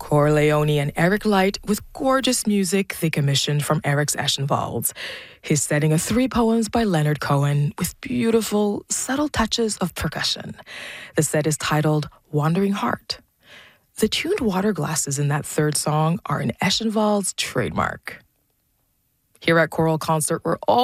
Corleone and Eric Light with gorgeous music they commissioned from Eric's Eschenwalds. His setting of 3 poems by Leonard Cohen with beautiful, subtle touches of percussion. The set is titled Wandering Heart. The tuned water glasses in that 3rd song are an Eschenwald's trademark. Here at Choral Concert, we're all